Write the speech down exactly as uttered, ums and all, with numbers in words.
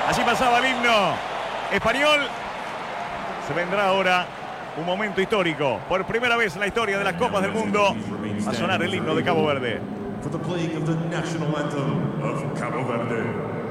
Así pasaba el himno español. Se vendrá ahora un momento histórico. Por primera vez en la historia de las Copas del Mundo va a sonar el himno de Cabo Verde. For the playing of the national anthem of Cabo Verde.